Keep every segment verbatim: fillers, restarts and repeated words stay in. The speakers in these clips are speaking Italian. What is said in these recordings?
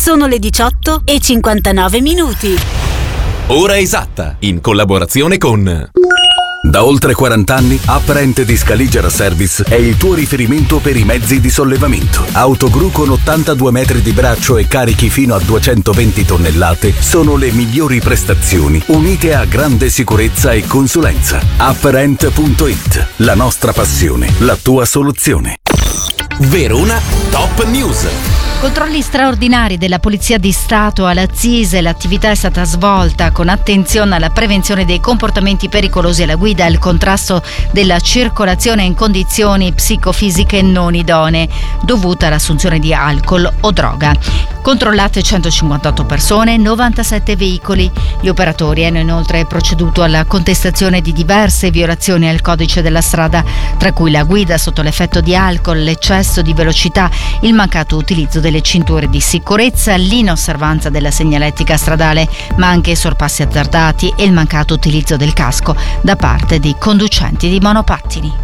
Sono le diciotto e cinquantanove minuti. Ora esatta, in collaborazione con... Da oltre quaranta anni, Apparent di Scaliger Service è il tuo riferimento per i mezzi di sollevamento. Autogru con ottantadue metri di braccio e carichi fino a duecentoventi tonnellate sono le migliori prestazioni, unite a grande sicurezza e consulenza. Apparent punto it, la nostra passione, la tua soluzione. Verona Top News. Controlli straordinari della Polizia di Stato alla ZISE. L'attività è stata svolta con attenzione alla prevenzione dei comportamenti pericolosi alla guida e al contrasto della circolazione in condizioni psicofisiche non idonee dovuta all'assunzione di alcol o droga. Controllate centocinquantotto persone, novantasette veicoli. Gli operatori hanno inoltre proceduto alla contestazione di diverse violazioni al codice della strada, tra cui la guida sotto l'effetto di alcol, l'eccesso di velocità, il mancato utilizzo delle cinture di sicurezza, l'inosservanza della segnaletica stradale, ma anche sorpassi azzardati e il mancato utilizzo del casco da parte di conducenti di monopattini.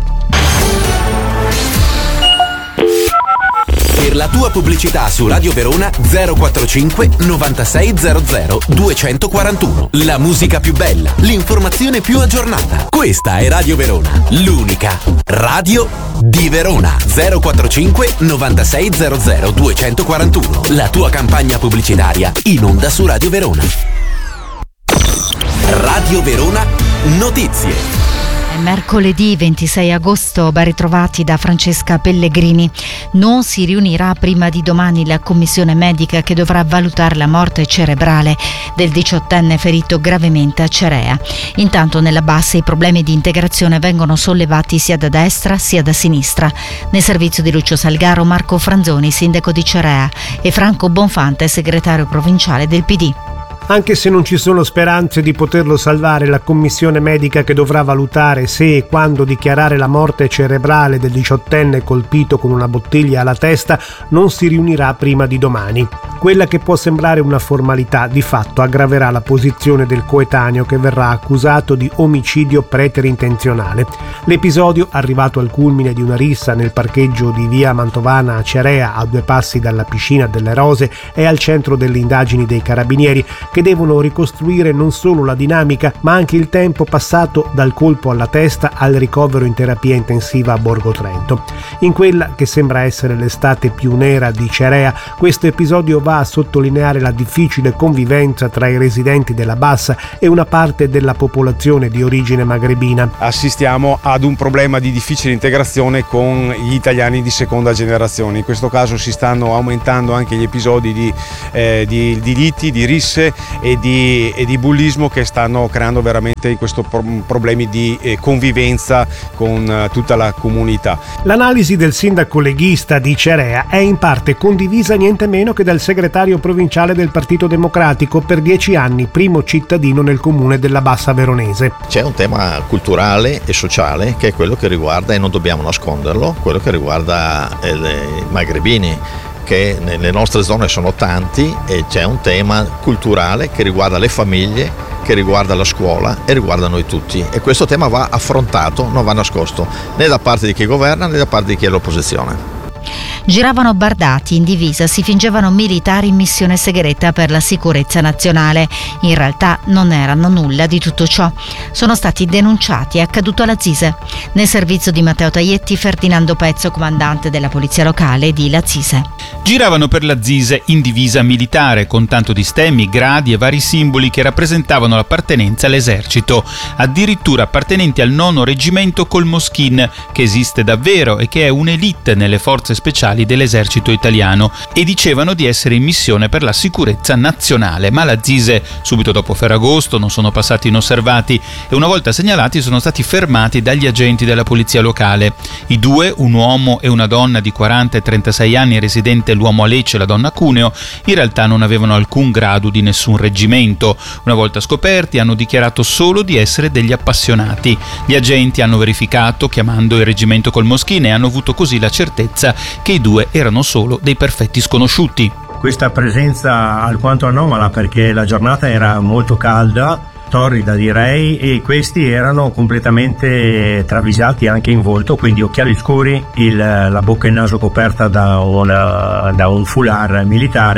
Per la tua pubblicità su Radio Verona zero quarantacinque novantasei zero zero duecentoquarantuno. La musica più bella, l'informazione più aggiornata. Questa è Radio Verona, l'unica radio di Verona. zero quarantacinque novantasei zero zero duecentoquarantuno. La tua campagna pubblicitaria in onda su Radio Verona. Radio Verona Notizie. È mercoledì ventisei agosto, ben ritrovati da Francesca Pellegrini. Non si riunirà prima di domani la commissione medica che dovrà valutare la morte cerebrale del diciottenne ferito gravemente a Cerea. Intanto nella bassa i problemi di integrazione vengono sollevati sia da destra sia da sinistra. Nel servizio di Lucio Salgaro, Marco Franzoni, sindaco di Cerea, e Franco Bonfante, segretario provinciale del P D. Anche se non ci sono speranze di poterlo salvare, la commissione medica che dovrà valutare se e quando dichiarare la morte cerebrale del diciottenne colpito con una bottiglia alla testa non si riunirà prima di domani. Quella che può sembrare una formalità di fatto aggraverà la posizione del coetaneo che verrà accusato di omicidio preterintenzionale. L'episodio, arrivato al culmine di una rissa nel parcheggio di via Mantovana a Cerea, a due passi dalla piscina delle Rose, è al centro delle indagini dei carabinieri, che devono ricostruire non solo la dinamica ma anche il tempo passato dal colpo alla testa al ricovero in terapia intensiva a Borgo Trento. In quella che sembra essere l'estate più nera di Cerea, questo episodio va a sottolineare la difficile convivenza tra i residenti della Bassa e una parte della popolazione di origine magrebina. Assistiamo ad un problema di difficile integrazione con gli italiani di seconda generazione. In questo caso si stanno aumentando anche gli episodi di, eh, di, di liti, di risse e di, e di bullismo che stanno creando veramente in questo pro- problemi di eh, convivenza con eh, tutta la comunità. L'analisi del sindaco leghista di Cerea è in parte condivisa niente meno che dal segretario provinciale del Partito Democratico, per dieci anni primo cittadino nel comune della Bassa Veronese. C'è un tema culturale e sociale che è quello che riguarda, e non dobbiamo nasconderlo, quello che riguarda eh, i magrebini, che nelle nostre zone sono tanti, e c'è un tema culturale che riguarda le famiglie, che riguarda la scuola e riguarda noi tutti, e questo tema va affrontato, non va nascosto né da parte di chi governa né da parte di chi è all'opposizione. Giravano bardati in divisa, si fingevano militari in missione segreta per la sicurezza nazionale. In realtà non erano nulla di tutto ciò. Sono stati denunciati, è accaduto alla ZISE. Nel servizio di Matteo Taietti, Ferdinando Pezzo, comandante della polizia locale di La ZISE. Giravano per la ZISE in divisa militare, con tanto di stemmi, gradi e vari simboli che rappresentavano l'appartenenza all'esercito, addirittura appartenenti al nono reggimento Colmoschin, che esiste davvero e che è un'elite nelle forze speciali dell'esercito italiano, e dicevano di essere in missione per la sicurezza nazionale. Ma la ZISE, subito dopo Ferragosto, non sono passati inosservati e una volta segnalati sono stati fermati dagli agenti della polizia locale. I due, un uomo e una donna di quaranta e trentasei anni, residente l'uomo a Lecce e la donna a Cuneo, in realtà non avevano alcun grado di nessun reggimento. Una volta scoperti hanno dichiarato solo di essere degli appassionati. Gli agenti hanno verificato chiamando il reggimento Colmoschin e hanno avuto così la certezza che i due erano solo dei perfetti sconosciuti. Questa presenza alquanto anomala, perché la giornata era molto calda, torrida direi, e questi erano completamente travisati anche in volto, quindi occhiali scuri, il, la bocca e il naso coperta da, una, da un foulard militare,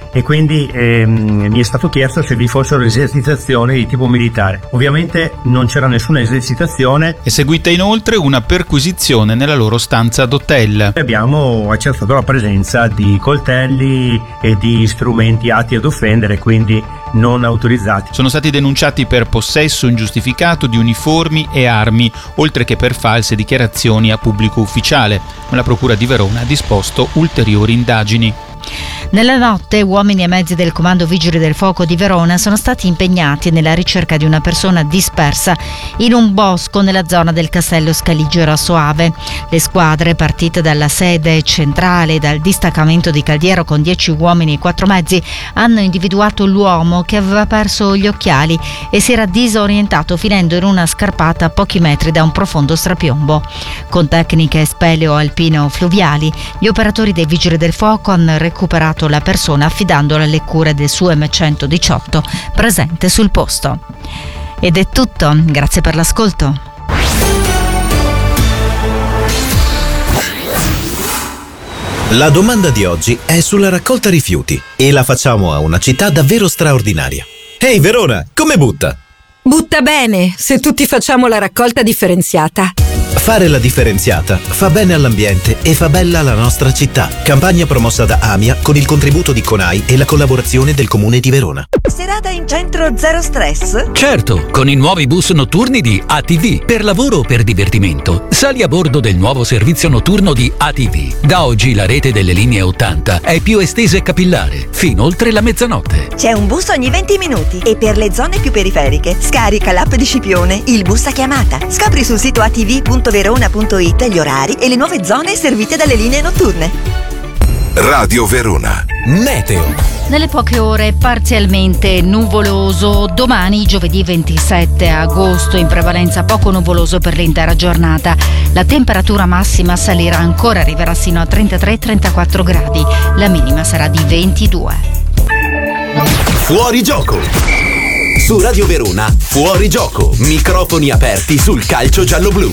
e quindi ehm, mi è stato chiesto se vi fossero esercitazioni di tipo militare. Ovviamente non c'era nessuna esercitazione. È seguita inoltre una perquisizione nella loro stanza d'hotel. Abbiamo accertato la presenza di coltelli e di strumenti atti ad offendere, quindi non autorizzati. Sono stati denunciati per possesso ingiustificato di uniformi e armi, oltre che per false dichiarazioni a pubblico ufficiale. La Procura di Verona ha disposto ulteriori indagini. Nella notte uomini e mezzi del Comando Vigili del Fuoco di Verona sono stati impegnati nella ricerca di una persona dispersa in un bosco nella zona del Castello Scaligero a Soave. Le squadre, partite dalla sede centrale e dal distaccamento di Caldiero con dieci uomini e quattro mezzi, hanno individuato l'uomo che aveva perso gli occhiali e si era disorientato finendo in una scarpata a pochi metri da un profondo strapiombo. Con tecniche speleo-alpino-fluviali, gli operatori dei Vigili del Fuoco hanno recuperato la persona affidandola alle cure del suo emme centodiciotto presente sul posto. Ed è tutto, grazie per l'ascolto. La domanda di oggi è sulla raccolta rifiuti e la facciamo a una città davvero straordinaria. Ehi Verona, come butta? Butta bene, se tutti facciamo la raccolta differenziata. Fare la differenziata fa bene all'ambiente e fa bella la nostra città. Campagna promossa da AMIA con il contributo di CONAI e la collaborazione del Comune di Verona. Serata in centro zero stress? Certo, con i nuovi bus notturni di A T V. Per lavoro o per divertimento, sali a bordo del nuovo servizio notturno di A T V. Da oggi la rete delle linee ottanta è più estesa e capillare, fino oltre la mezzanotte. C'è un bus ogni venti minuti e per le zone più periferiche scarica l'app di Scipione, il bus a chiamata. Scopri sul sito a t v punto verona punto it gli orari e le nuove zone servite dalle linee notturne. Radio Verona. Meteo. Nelle poche ore parzialmente nuvoloso, domani giovedì ventisette agosto in prevalenza poco nuvoloso per l'intera giornata. La temperatura massima salirà ancora, arriverà sino a trentatré trentaquattro gradi, la minima sarà di ventidue. Fuori gioco! Su Radio Verona, Fuori gioco, microfoni aperti sul calcio giallo-blu.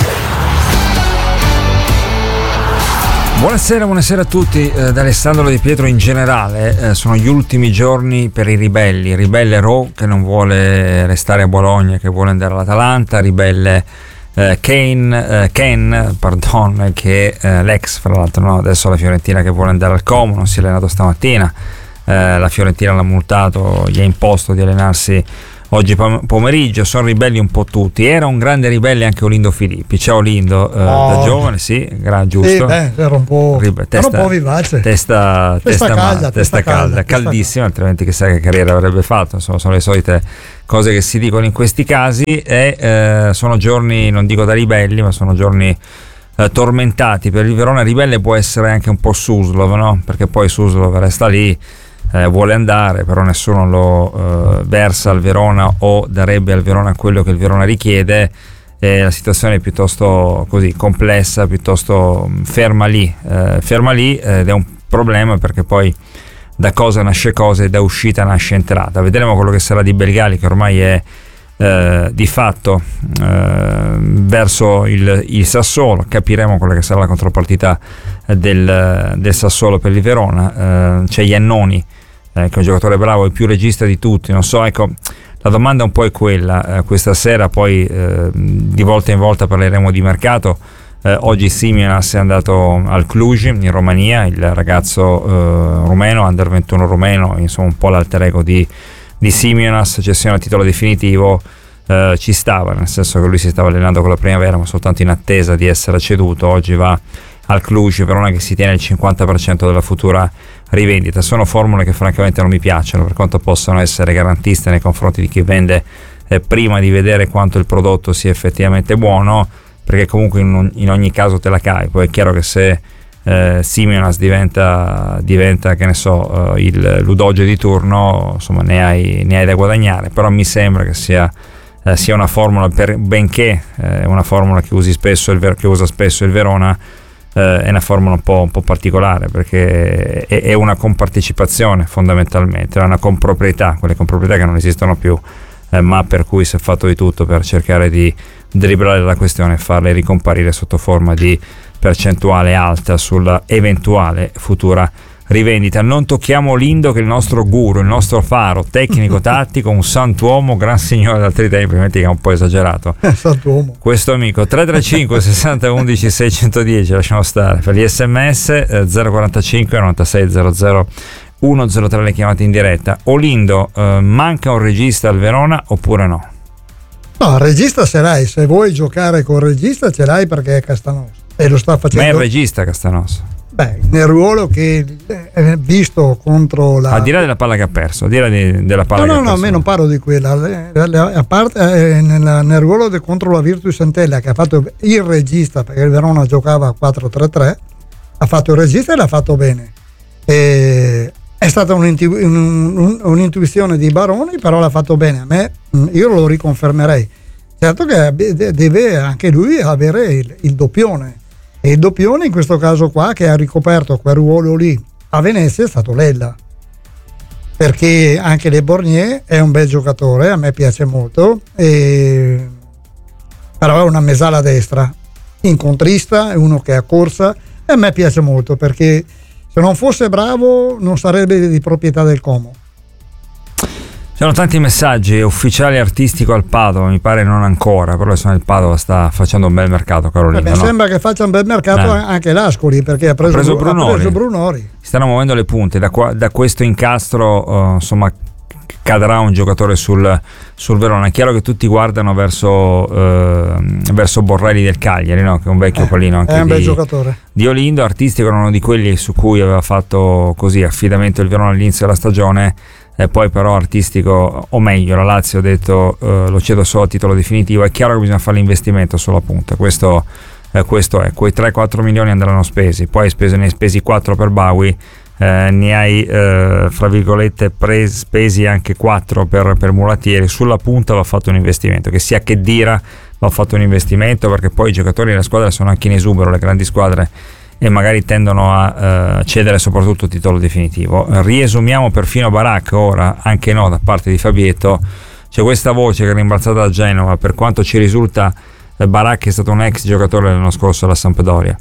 Buonasera, buonasera a tutti. Eh, da Alessandro Di Pietro. In generale eh, sono gli ultimi giorni per i ribelli. Ribelle Ro, che non vuole restare a Bologna, che vuole andare all'Atalanta. Ribelle eh, Kane, eh, Ken, pardon, che eh, l'ex fra l'altro, no? Adesso la Fiorentina che vuole andare al Como, non si è allenato stamattina. Eh, la Fiorentina l'ha multato, gli ha imposto di allenarsi oggi pomeriggio. Sono ribelli un po' tutti. Era un grande ribelle anche Olindo Filippi. Ciao Olindo, eh, oh. da giovane, sì, gra, giusto. Sì, beh, era un po', Ribe, testa, era un po' vivace. Testa, testa, testa, calda, ma, testa, testa calda, calda, caldissima, testa altrimenti chissà che carriera avrebbe fatto. Insomma, sono le solite cose che si dicono in questi casi e eh, sono giorni, non dico da ribelli, ma sono giorni eh, tormentati per il Verona. Ribelle può essere anche un po' Suslov, no? Perché poi Suslov resta lì. Eh, vuole andare, però nessuno lo eh, versa al Verona o darebbe al Verona quello che il Verona richiede. Eh, la situazione è piuttosto così complessa, piuttosto ferma lì, eh, ferma lì ed è un problema perché poi da cosa nasce cosa e da uscita nasce entrata. Vedremo quello che sarà di Belgali, che ormai è eh, di fatto eh, verso il, il Sassuolo. Capiremo quella che sarà la contropartita del, del Sassuolo per il Verona. Eh, c'è Iannoni, eh, che è un giocatore bravo, il più regista di tutti. Non so, ecco, la domanda un po' è quella. Eh, questa sera poi eh, di volta in volta parleremo di mercato. Eh, oggi Simionas è andato al Cluj in Romania, il ragazzo eh, rumeno, under ventuno rumeno, insomma un po' l'alter ego di, di Simionas. Cessione a titolo definitivo. Eh, ci stava, nel senso che lui si stava allenando con la primavera ma soltanto in attesa di essere ceduto. Oggi va al Cluj, Verona che si tiene il cinquanta per cento della futura rivendita. Sono formule che francamente non mi piacciono, per quanto possano essere garantiste nei confronti di chi vende eh, prima di vedere quanto il prodotto sia effettivamente buono, perché comunque in, in ogni caso te la cavi. Poi è chiaro che se eh, Simionas diventa, diventa che ne so, eh, il Ludoge di turno, insomma ne hai, ne hai da guadagnare, però mi sembra che sia Eh, sia una formula, per, benché è eh, una formula che, usi spesso il, che usa spesso il Verona, eh, è una formula un po', un po' particolare, perché è, è una compartecipazione fondamentalmente, è una comproprietà, quelle comproprietà che non esistono più, eh, ma per cui si è fatto di tutto per cercare di driblare la questione e farle ricomparire sotto forma di percentuale alta sulla eventuale futura rivendita. Non tocchiamo Lindo, che è il nostro guru, il nostro faro tecnico tattico, un santuomo, gran signore d'altri tempi, metti che è un po' esagerato santuomo. Questo amico. Tre tre cinque sessanta undici seicentodieci, lasciamo stare. Per gli sms eh, zero quarantacinque novantasei zero zero uno zero tre le chiamate in diretta. Olindo, eh, manca un regista al Verona oppure no? No, il regista ce l'hai, se vuoi giocare col regista ce l'hai, perché è Castanoso e lo sta facendo. Ma è il regista Castanoso? Beh, nel ruolo che è visto contro la... Al di là della palla che ha perso, al di là di, della palla no, che no, ha no, perso. a me non parlo di quella, a parte eh, nel, nel ruolo de, contro la Virtus Entella, che ha fatto il regista, perché il Verona giocava a quattro tre tre, ha fatto il regista e l'ha fatto bene. E è stata un'intu- un, un'intuizione di Baroni, però l'ha fatto bene. A me, io lo riconfermerei. Certo che deve anche lui avere il, il doppione, e il doppione in questo caso qua, che ha ricoperto quel ruolo lì a Venezia, è stato Lella, perché anche Le Borgné è un bel giocatore, a me piace molto, e... però è una mezzala destra, incontrista, è uno che ha corsa, e a me piace molto, perché se non fosse bravo non sarebbe di proprietà del Como. Ci sono tanti messaggi. Ufficiale artistico al Padova, mi pare non ancora, però insomma il Padova sta facendo un bel mercato, Carolina. Mi no? sembra che faccia un bel mercato eh. anche l'Ascoli, perché ha preso, ha preso, Bru- Brunori. ha preso Brunori. Si stanno muovendo le punte, da, qua, da questo incastro uh, insomma cadrà un giocatore sul, sul Verona. È chiaro che tutti guardano verso, uh, verso Borrelli del Cagliari, no? Che è un vecchio eh, pallino anche è un bel di, giocatore. di Olindo. Artistico era uno di quelli su cui aveva fatto così affidamento il Verona all'inizio della stagione. E poi però Artistico, o meglio la Lazio ha detto eh, lo cedo solo a titolo definitivo. È chiaro che bisogna fare l'investimento sulla punta, questo, eh, questo è, quei tre quattro milioni andranno spesi, poi hai speso, ne hai spesi quattro per Bawi, eh, ne hai eh, fra virgolette pres, spesi anche quattro per, per Mulatieri. Sulla punta va fatto un investimento, che sia che dira va fatto un investimento, perché poi i giocatori della squadra sono anche in esubero, le grandi squadre, e magari tendono a uh, cedere soprattutto titolo definitivo. Riesumiamo perfino Barak ora, anche no, da parte di Fabietto. C'è questa voce che è rimbalzata da Genova, per quanto ci risulta Barak è stato un ex giocatore l'anno scorso alla Sampdoria,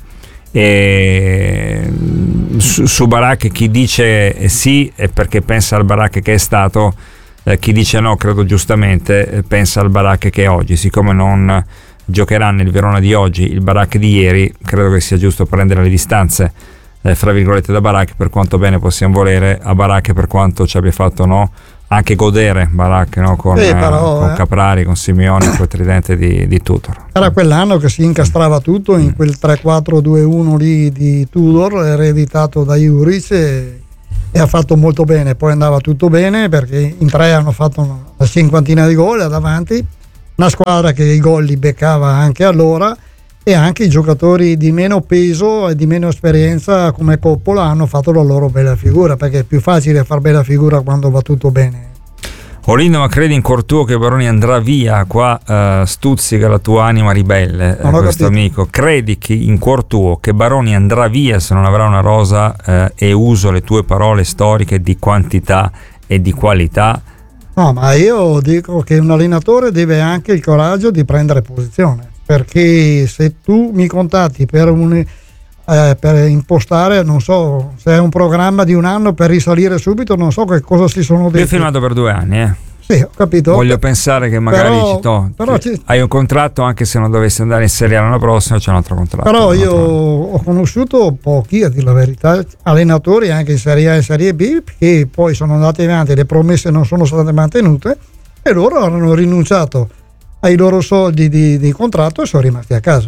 e su, su Barak chi dice sì è perché pensa al Barak che è stato, eh, chi dice no, credo giustamente, eh, pensa al Barak che è oggi. Siccome non giocherà nel Verona di oggi il Barak di ieri, credo che sia giusto prendere le distanze eh, fra virgolette da Barak, per quanto bene possiamo volere a Barak, per quanto ci abbia fatto no anche godere Barak, no? con, sì, però, eh, con eh. Caprari, con Simeone, col tridente di, di Tudor. Era quell'anno che si incastrava tutto in quel tre quattro due uno lì di Tudor, ereditato da Juric, e, e ha fatto molto bene. Poi andava tutto bene perché in tre hanno fatto una cinquantina di gol davanti, una squadra che i gol li beccava anche allora, e anche i giocatori di meno peso e di meno esperienza come Coppola hanno fatto la loro bella figura, perché è più facile far bella figura quando va tutto bene. Olindo, ma credi in cuor tuo che Baroni andrà via? Qua uh, stuzzica la tua anima ribelle, eh, questo amico. Credi che in cuor tuo che Baroni andrà via se non avrà una rosa, eh, e uso le tue parole storiche, di quantità e di qualità? No, ma io dico che un allenatore deve anche il coraggio di prendere posizione, perché se tu mi contatti per, un, eh, per impostare, non so, se è un programma di un anno per risalire subito, non so che cosa si sono detti. Io ho firmato per due anni, eh. Sì, ho capito. Voglio pensare che magari però, ci to- però ci... hai un contratto, anche se non dovessi andare in Serie A l'anno prossimo, c'è un altro contratto. Però io ho conosciuto pochi, a dire la verità, allenatori anche in Serie A e Serie B, che poi sono andati avanti, le promesse non sono state mantenute e loro hanno rinunciato ai loro soldi di, di contratto e sono rimasti a casa.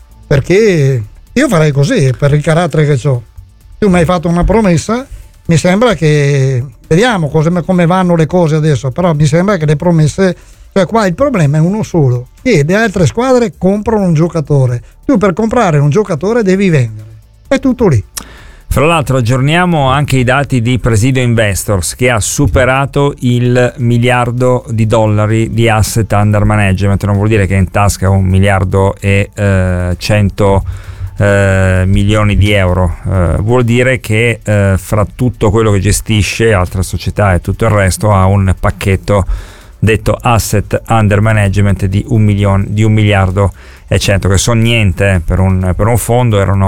Perché io farei così, per il carattere che ho. Tu mi hai fatto una promessa, mi sembra che vediamo cose, come vanno le cose adesso, però mi sembra che le promesse, cioè qua il problema è uno solo, che le altre squadre comprano un giocatore, tu per comprare un giocatore devi vendere, è tutto lì. Fra l'altro aggiorniamo anche i dati di Presidio Investors, che ha superato il miliardo di dollari di asset under management. Non vuol dire che è in tasca un miliardo e eh, cento eh, milioni di euro, eh, vuol dire che eh, fra tutto quello che gestisce, altre società e tutto il resto, ha un pacchetto detto asset under management di un milione, di un miliardo e cento, che sono niente per un, per un fondo. Erano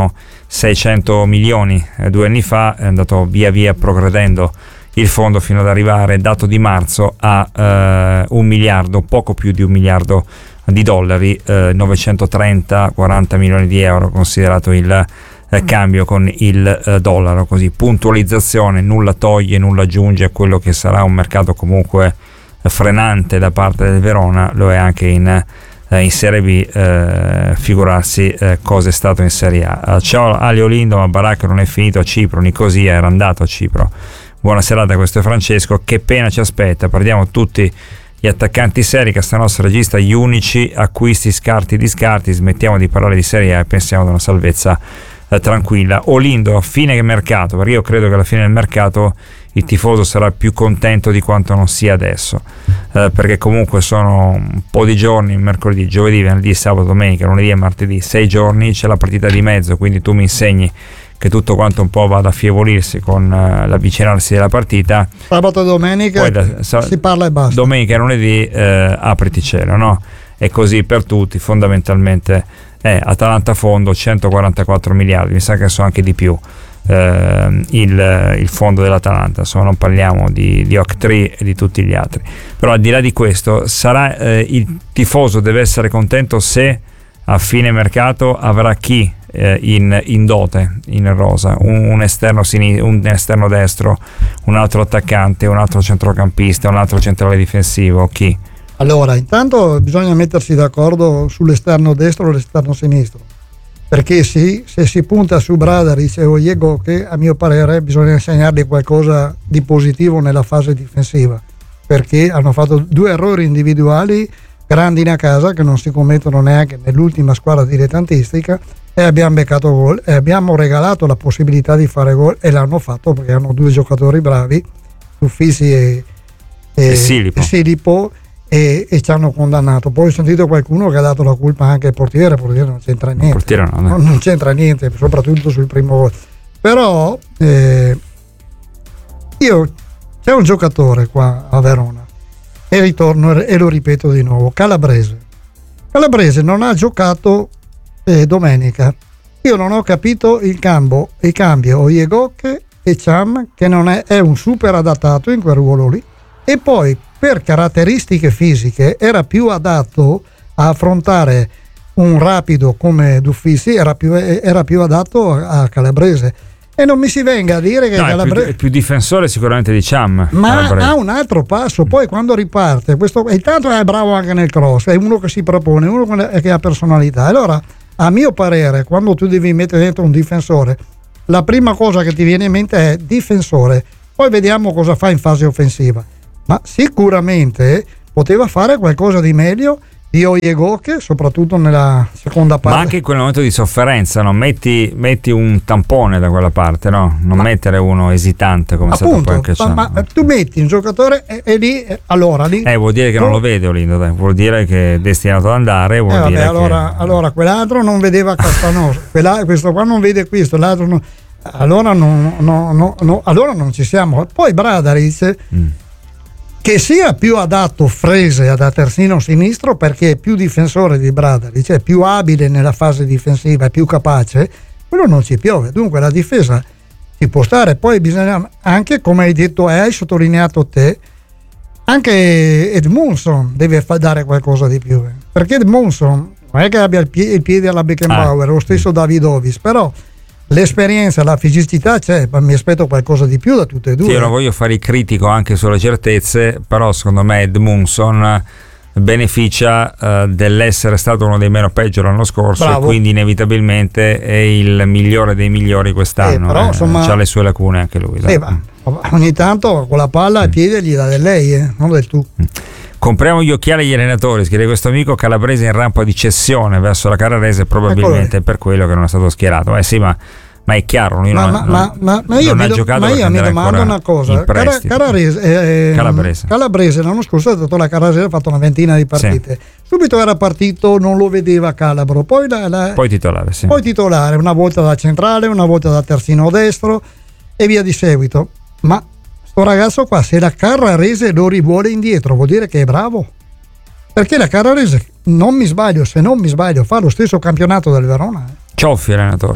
seicento milioni eh, due anni fa, è andato via via progredendo il fondo fino ad arrivare, dato di marzo, a eh, un miliardo, poco più di un miliardo di dollari, eh, novecentotrenta quaranta milioni di euro considerato il eh, cambio con il eh, dollaro. Così, puntualizzazione, nulla toglie, nulla aggiunge a quello che sarà un mercato comunque eh, frenante da parte del Verona, lo è anche in, eh, in Serie B, eh, figurarsi eh, cosa è stato in Serie A. Uh, ciao Ali Olindo, ma Baracca non è finito a Cipro, Nicosia era andato a Cipro. Buona serata, questo è Francesco. Che pena ci aspetta, perdiamo tutti gli attaccanti seri, Castanos regista gli unici acquisti, scarti di scarti, smettiamo di parlare di Serie A e pensiamo ad una salvezza eh, tranquilla. Olindo, a fine mercato, perché io credo che alla fine del mercato il tifoso sarà più contento di quanto non sia adesso, eh, perché comunque sono un po' di giorni, mercoledì, giovedì, venerdì, sabato, domenica, lunedì e martedì, sei giorni, c'è la partita di mezzo, quindi tu mi insegni che tutto quanto un po' va ad affievolirsi con uh, l'avvicinarsi della partita. Sabato e domenica poi da, sa- si parla e basta. Domenica e lunedì eh, apriti cielo, no? E così per tutti, fondamentalmente è eh, Atalanta fondo centoquarantaquattro miliardi, mi sa che sono anche di più eh, il, il fondo dell'Atalanta, insomma non parliamo di, di Octree e di tutti gli altri. Però al di là di questo, sarà eh, il tifoso deve essere contento se a fine mercato avrà chi In, in dote, in rosa, un, un esterno sinistro, un esterno destro, un altro attaccante, un altro centrocampista, un altro centrale difensivo, chi? Allora, intanto bisogna mettersi d'accordo sull'esterno destro e l'esterno sinistro, perché sì, se si punta su Bradaric e Ojego, che a mio parere bisogna insegnargli qualcosa di positivo nella fase difensiva, perché hanno fatto due errori individuali grandi in casa che non si commettono neanche nell'ultima squadra dilettantistica, e abbiamo beccato gol e abbiamo regalato la possibilità di fare gol e l'hanno fatto perché hanno due giocatori bravi, Uffizi e, e, e Silipo, e, Silipo e, e ci hanno condannato. Poi ho sentito qualcuno che ha dato la colpa anche al portiere, il portiere non c'entra niente, portiere no, non, non c'entra niente, soprattutto sul primo gol. Però eh, io c'è un giocatore qua a Verona e ritorno e lo ripeto di nuovo, Calabrese. Calabrese non ha giocato Eh, domenica. Io non ho capito il cambio, il cambio Ojegok e Cham, che non è, è un super adattato in quel ruolo lì, e poi per caratteristiche fisiche era più adatto a affrontare un rapido come D'Uffizi, era più, era più adatto a Calabrese. E non mi si venga a dire che no, Calabrese è, più, è più difensore sicuramente di Cham, ma Calabrese. Ha un altro passo, poi quando riparte questo, intanto è bravo anche nel cross, è uno che si propone, uno che ha personalità. Allora, a mio parere, quando tu devi mettere dentro un difensore, la prima cosa che ti viene in mente è difensore, poi vediamo cosa fa in fase offensiva. Ma sicuramente poteva fare qualcosa di meglio di Ojegok, soprattutto nella seconda parte. Ma anche in quel momento di sofferenza, no? metti, metti un tampone da quella parte, no? Non ma, mettere uno esitante come appunto, è stato poi anche ma, ma tu metti un giocatore e, e lì e, allora lì eh vuol dire che tu, non lo vede Olindo, dai. Vuol dire che è destinato ad andare, vuol eh, vabbè, dire allora, che... allora quell'altro non vedeva Castanoso, questo qua non vede questo, l'altro non, allora non, no, no, no, allora non ci siamo. Poi Bradaric mm. che sia più adatto Frese da terzino sinistro, perché è più difensore di Bradaric, cioè più abile nella fase difensiva, è più capace, quello non ci piove. Dunque la difesa ci può stare. Poi bisogna anche, come hai detto e hai sottolineato te, anche Edmundson deve fa dare qualcosa di più, perché Edmundson non è che abbia il piede, il piede alla Beckenbauer, ah. lo stesso Davidovic, però l'esperienza, la fisicità c'è, ma mi aspetto qualcosa di più da tutte e due. Sì, io non voglio fare il critico anche sulle certezze, però secondo me Edmundson beneficia uh, dell'essere stato uno dei meno peggio l'anno scorso. Bravo. E quindi inevitabilmente è il migliore dei migliori quest'anno. Eh, però, eh, insomma, c'ha le sue lacune anche lui. Sì, ma ogni tanto con la palla al mm. piede gli dà del lei, eh, non del tu. Mm. Compriamo gli occhiali agli allenatori, scrive questo amico. Calabrese in rampa di cessione verso la Carrarese, probabilmente è per quello che non è stato schierato. Eh sì, ma, ma è chiaro, lui ma, non, ma, non, ma, ma, ma io non mi ha do, giocato. Ma io mi domando una cosa: Cara, Carrarese, eh, Calabrese. Calabrese l'anno scorso ha dato la Carrarese, ha fatto una ventina di partite. Sì. Subito era partito, non lo vedeva Calabro, poi, la, la, poi titolare, sì. Poi titolare, una volta da centrale, una volta da terzino destro e via di seguito. Ma sto ragazzo qua, se la Carrarese lo rivuole indietro, vuol dire che è bravo. Perché la Carrarese, non mi sbaglio, se non mi sbaglio, fa lo stesso campionato del Verona. Eh. Cioffi allenatore. Sì,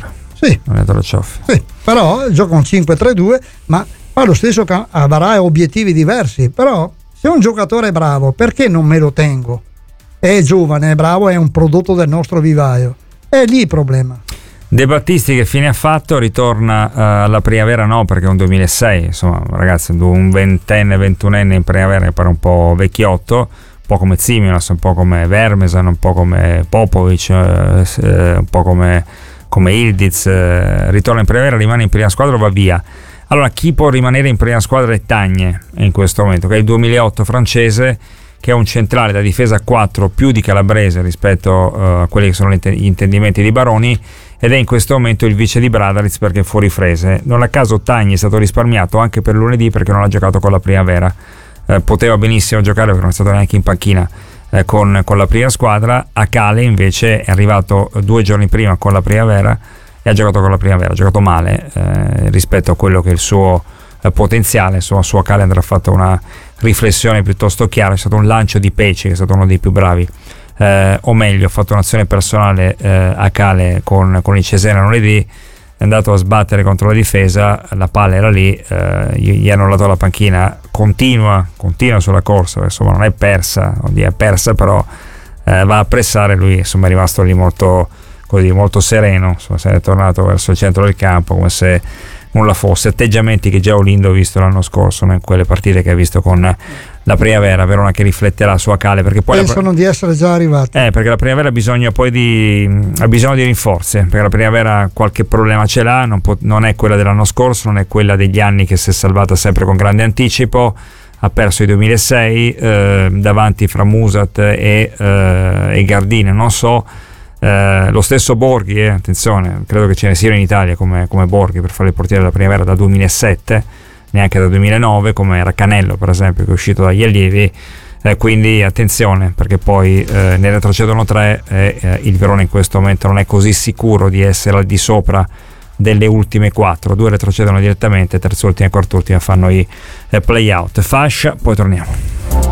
Sì. Allenatore Cioffi. Sì, però gioca un cinque tre due, ma fa lo stesso, avrà obiettivi diversi, però se un giocatore è bravo, perché non me lo tengo? È giovane, è bravo, è un prodotto del nostro vivaio. È lì il problema. De Battisti che fine ha fatto? Ritorna uh, alla primavera, no, perché è un duemilasei, insomma, ragazzi, un ventenne, ventunenne in primavera, mi pare un po' vecchiotto, un po' come Tsimikas, un po' come Vermesan, un po' come Popovic, eh, eh, un po' come, come Ildiz, eh, ritorna in primavera, rimane in prima squadra o va via? Allora, chi può rimanere in prima squadra è Tagne in questo momento, che è il duemilaotto francese, che è un centrale da difesa quattro più di Calabrese rispetto uh, a quelli che sono gli intendimenti di Baroni, ed è in questo momento il vice di Bradariz perché è fuori Frese. Non a caso Tagni è stato risparmiato anche per lunedì perché non ha giocato con la primavera, eh, poteva benissimo giocare perché non è stato neanche in panchina eh, con, con la prima squadra. Akale invece è arrivato due giorni prima con la primavera e ha giocato con la primavera, ha giocato male eh, rispetto a quello che è il suo eh, potenziale. Insomma, su Akale andrà fatta una riflessione piuttosto chiara. È stato un lancio di Peci, che è stato uno dei più bravi, eh, o meglio ha fatto un'azione personale eh, a Cale con, con il Cesena lunedì, è andato a sbattere contro la difesa, la palla era lì, eh, gli hanno dato la panchina, continua continua sulla corsa, insomma non è persa, oddio, è persa, però eh, va a pressare, lui insomma è rimasto lì molto così, molto sereno, insomma, se ne è tornato verso il centro del campo come se nulla fosse, atteggiamenti che già Olindo ha visto l'anno scorso, no? In quelle partite che ha visto con la primavera. Verona che rifletterà su Akale, perché poi pensano la, di essere già arrivati, eh, perché la primavera ha bisogno poi di ha bisogno di rinforzi, perché la primavera qualche problema ce l'ha, non, può, non è quella dell'anno scorso, non è quella degli anni che si è salvata sempre con grande anticipo, ha perso il duemilasei eh, davanti fra Musat e, eh, e Gardini, non so. Uh, lo stesso Borghi, eh, attenzione, credo che ce ne siano in Italia come, come Borghi per fare il portiere della primavera da duemilasette, neanche da duemilanove, come era Canello per esempio, che è uscito dagli allievi, eh, quindi attenzione, perché poi eh, ne retrocedono tre e eh, il Verona in questo momento non è così sicuro di essere al di sopra delle ultime quattro, due retrocedono direttamente, terz'ultima e quart'ultima fanno i eh, play out. Fascia, poi torniamo.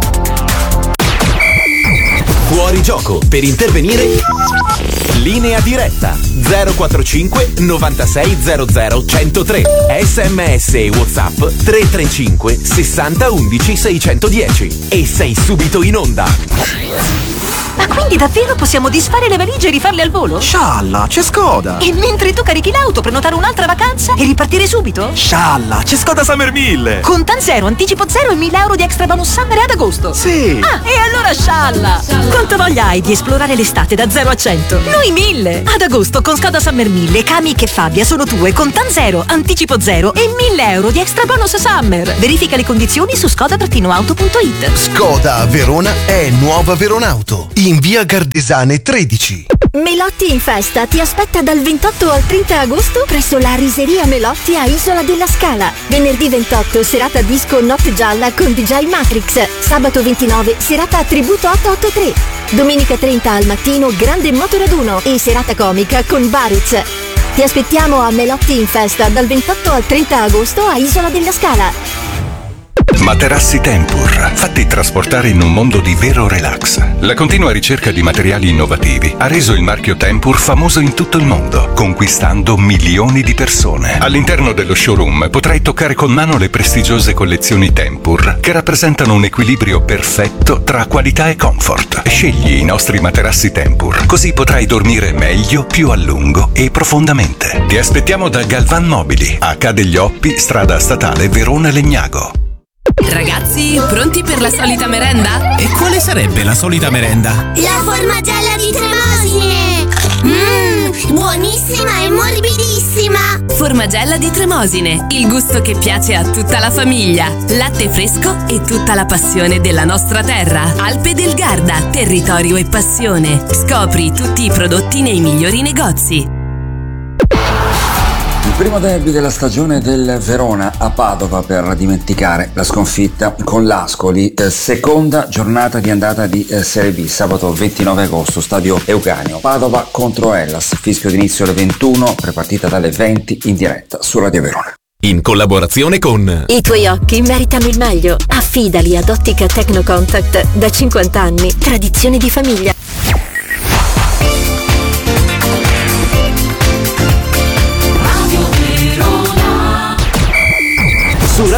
Fuori gioco, per intervenire linea diretta zero quattro cinque novantasei zero zero centotré, sms e WhatsApp tre tre cinque sessanta undici seicentodieci e sei subito in onda. Ma quindi davvero possiamo disfare le valigie e rifarle al volo? Scialla, c'è Skoda! E mentre tu carichi l'auto, prenotare un'altra vacanza e ripartire subito? Scialla, c'è Skoda Summer mille! Con Tan Zero, anticipo zero e mille euro di extra bonus summer ad agosto! Sì! Ah, e allora scialla! Quanta voglia hai di esplorare l'estate da zero a cento? Noi mille! Ad agosto con Skoda Summer mille, Kamiq e Fabia sono tue con Tan Zero, anticipo zero e mille euro di extra bonus summer! Verifica le condizioni su skoda auto punto it. Skoda Verona è Nuova Veronauto, in via Gardesane tredici. Melotti in festa ti aspetta dal ventotto al trenta agosto presso la Riseria Melotti a Isola della Scala. Venerdì ventotto serata disco Notte Gialla con D J Matrix. Sabato ventinove serata tributo ottocentoottantatré. Domenica trenta al mattino grande motoraduno e serata comica con Baruz. Ti aspettiamo a Melotti in festa dal ventotto al trenta agosto a Isola della Scala. Materassi Tempur, fatti trasportare in un mondo di vero relax. La continua ricerca di materiali innovativi ha reso il marchio Tempur famoso in tutto il mondo, conquistando milioni di persone. All'interno dello showroom potrai toccare con mano le prestigiose collezioni Tempur, che rappresentano un equilibrio perfetto tra qualità e comfort. Scegli i nostri materassi Tempur, così potrai dormire meglio, più a lungo e profondamente. Ti aspettiamo da Galvan Mobili, a Ca' degli Oppi, strada statale Verona Legnago. Ragazzi, pronti per la solita merenda? E quale sarebbe la solita merenda? La formagella di Tremosine! Mmm, buonissima e morbidissima! Formagella di Tremosine, il gusto che piace a tutta la famiglia. Latte fresco e tutta la passione della nostra terra. Alpe del Garda, territorio e passione. Scopri tutti i prodotti nei migliori negozi. Il primo derby della stagione del Verona a Padova per dimenticare la sconfitta con l'Ascoli, eh, seconda giornata di andata di eh, Serie B, sabato ventinove agosto, stadio Euganeo, Padova contro Hellas, fischio d'inizio alle ventuno, prepartita dalle venti in diretta su Radio Verona. In collaborazione con I tuoi occhi meritano il meglio, affidali ad Ottica Technocontact, da cinquanta anni, tradizione di famiglia.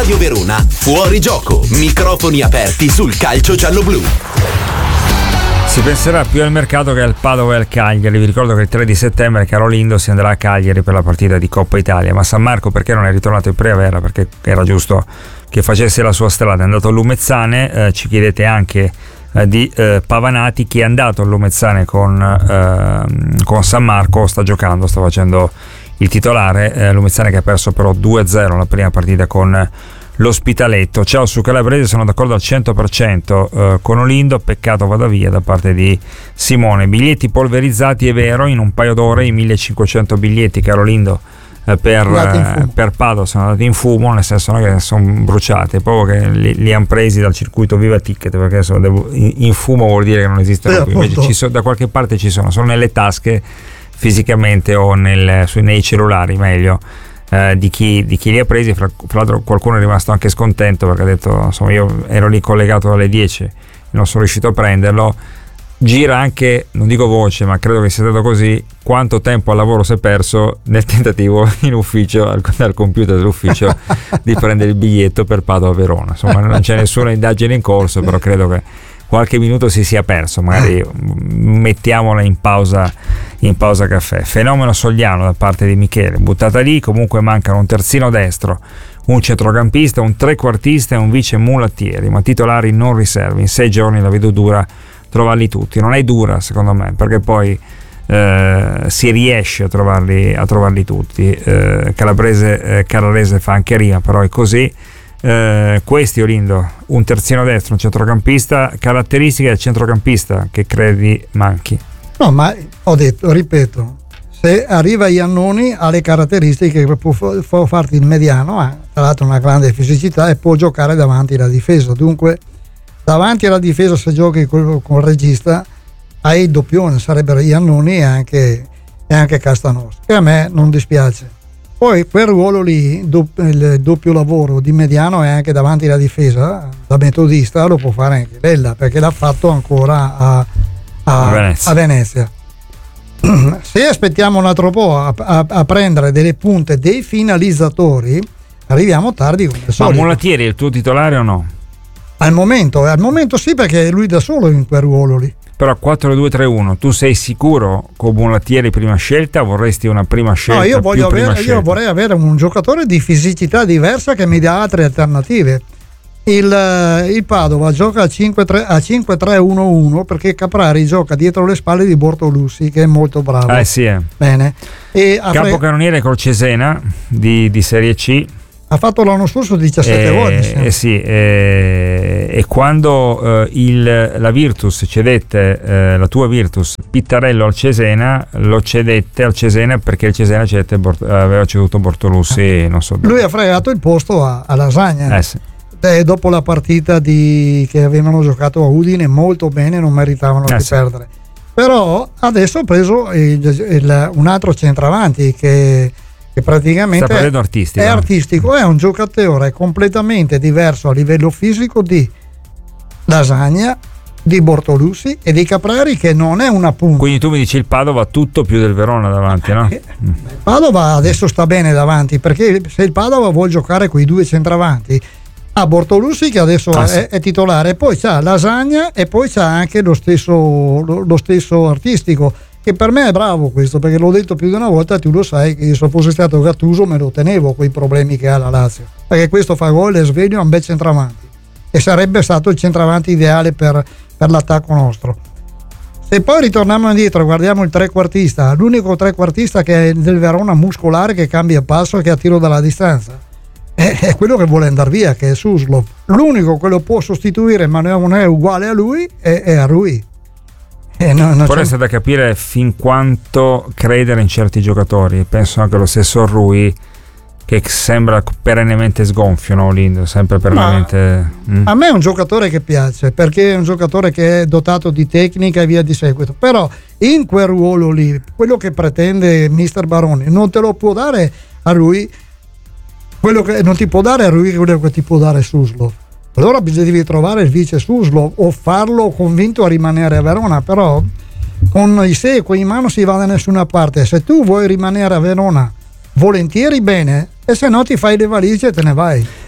Radio Verona, fuori gioco, microfoni aperti sul calcio giallo-blu. Si penserà più al mercato che al Padova e al Cagliari. Vi ricordo che il tre di settembre Carolindo si andrà a Cagliari per la partita di Coppa Italia, ma San Marco perché non è ritornato in primavera? Perché era giusto che facesse la sua strada, è andato a Lumezzane. Eh, ci chiedete anche eh, di eh, Pavanati, chi è andato a Lumezzane con, eh, con San Marco, sta giocando, sta facendo il titolare. eh, Lumezzane che ha perso però due a zero la prima partita con l'Ospitaletto. Ciao, su Calabrese sono d'accordo al cento per cento eh, con Olindo, peccato vada via da parte di Simone. Biglietti polverizzati, è vero, in un paio d'ore i millecinquecento biglietti, caro Olindo, eh, per, eh, per Padova sono andati in fumo, nel senso non che sono bruciati, proprio che li, li hanno presi dal circuito Viva Ticket, perché sono, devo, in, in fumo vuol dire che non esistono più, invece ci so, da qualche parte ci sono, sono nelle tasche fisicamente o nel, su, nei cellulari meglio. Eh, di, chi, di chi li ha presi. Fra, fra l'altro qualcuno è rimasto anche scontento perché ha detto insomma io ero lì collegato alle dieci e non sono riuscito a prenderlo. Gira anche, non dico voce, ma credo che sia stato così, quanto tempo al lavoro si è perso nel tentativo in ufficio, al, al computer dell'ufficio, di prendere il biglietto per Padova Verona. Insomma non c'è nessuna indagine in corso, però credo che qualche minuto si sia perso, magari mettiamola in pausa in pausa caffè. Fenomeno Sogliano da parte di Michele, buttata lì. Comunque mancano un terzino destro, un centrocampista, un trequartista e un vice Mulattieri, ma titolari non riservi. In sei giorni la vedo dura trovarli tutti. Non è dura secondo me, perché poi eh, si riesce a trovarli, a trovarli tutti. eh, Calabrese eh, Carrarese fa anche rima, però è così. Eh, questi, Olindo, un terzino destro, un centrocampista, caratteristiche del centrocampista che credi manchi? No, ma ho detto, ripeto, se arriva Iannoni ha le caratteristiche che può, può farti il mediano, ha tra l'altro una grande fisicità e può giocare davanti alla difesa. Dunque davanti alla difesa, se giochi con, con il regista, hai il doppione, sarebbero Iannoni e anche, e anche Castanos, che a me non dispiace. Poi quel ruolo lì, il doppio lavoro di mediano e anche davanti alla difesa, da metodista lo può fare anche Lella, perché l'ha fatto ancora a, a, a Venezia. A Venezia. Se aspettiamo un altro po' a, a, a prendere delle punte dei finalizzatori, arriviamo tardi come al solito. Ma Mulattieri è il tuo titolare o no? Al momento, al momento sì, perché è lui da solo in quel ruolo lì. Però quattro due tre uno, tu sei sicuro con Mulattieri prima scelta o vorresti una prima scelta? No, io, voglio più avere, io vorrei avere un giocatore di fisicità diversa che mi dia altre alternative. Il, il Padova gioca a cinque tre uno uno perché Caprari gioca dietro le spalle di Bortolussi, che è molto bravo. Eh sì, eh. Bene. E capocannoniere col Cesena di, di Serie C. Ha fatto l'anno scorso diciassette gol. Eh, eh sì, eh, e quando eh, il, la Virtus cedette, eh, la tua Virtus, Pittarello al Cesena, lo cedette al Cesena perché il Cesena cedette, aveva ceduto Bortolussi, non so dove. Lui ha fregato il posto a, a Lasagna. Eh sì. E dopo la partita di, che avevano giocato a Udine molto bene, non meritavano eh di sì. perdere. Però adesso ha preso il, il, un altro centravanti che che praticamente è artistico. è artistico, è un giocatore completamente diverso a livello fisico di Lasagna, di Bortolussi e di Caprari, che non è una punta. Quindi tu mi dici il Padova tutto più del Verona davanti, no? Il Padova adesso sta bene davanti, perché se il Padova vuol giocare con i due centravanti ha Bortolussi che adesso ah, è, sì. è titolare, poi c'ha Lasagna e poi c'ha anche lo stesso, lo, lo stesso artistico, che per me è bravo questo, perché l'ho detto più di una volta, tu lo sai che io se fossi stato Gattuso me lo tenevo quei problemi che ha la Lazio, perché questo fa gol e sveglio, è un bel centravanti e sarebbe stato il centravanti ideale per, per l'attacco nostro. Se poi ritorniamo indietro, guardiamo il trequartista, l'unico trequartista che è del Verona muscolare, che cambia passo e che ha tiro dalla distanza, è, è quello che vuole andare via, che è Suslov. L'unico che lo può sostituire ma non è uguale a lui è, è a Rui. Eh, no, no, Poi resta da capire fin quanto credere in certi giocatori. Penso anche allo stesso Rui, che sembra perennemente sgonfio, no? Lindo, sempre perennemente. Mm. A me è un giocatore che piace, perché è un giocatore che è dotato di tecnica e via di seguito. Però in quel ruolo lì, quello che pretende mister Baroni non te lo può dare a Rui, quello che non ti può dare a Rui, quello che ti può dare Suslov. Allora devi trovare il vice Suslov o farlo convinto a rimanere a Verona, però con i se e con i mano si va da nessuna parte. Se tu vuoi rimanere a Verona volentieri, bene, e se no ti fai le valigie e te ne vai.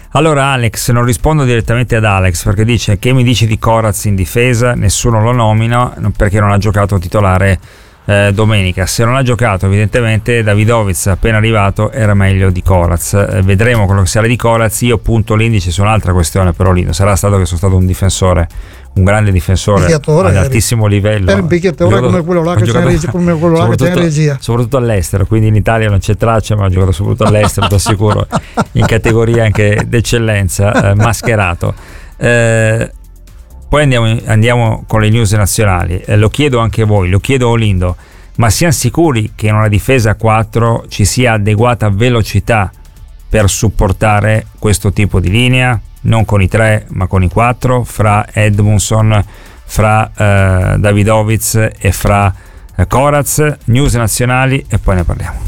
Allora Alex, non rispondo direttamente ad Alex perché dice: che mi dici di Coraz in difesa? Nessuno lo nomina perché non ha giocato titolare eh, domenica. Se non ha giocato, evidentemente Davidovic appena arrivato era meglio di Coraz. Eh, vedremo quello che sarà di Coraz. Io punto l'indice su un'altra questione, però Lindo, sarà stato che sono stato un difensore, un grande difensore ad altissimo livello. Per un picchiatore come quello là che c'è in regia, come quello là che c'è in regia. Soprattutto all'estero, quindi in Italia non c'è traccia, ma ha giocato soprattutto all'estero, ti assicuro, in categoria anche d'eccellenza, eh, mascherato. Eh, poi andiamo, andiamo con le news nazionali. Eh, lo chiedo anche a voi, lo chiedo a Olindo, ma siamo sicuri che in una difesa a quattro ci sia adeguata velocità per supportare questo tipo di linea? Non con i tre ma con i quattro, fra Edmundson, fra eh, Davidovic e fra eh, Coraz. News nazionali e poi ne parliamo.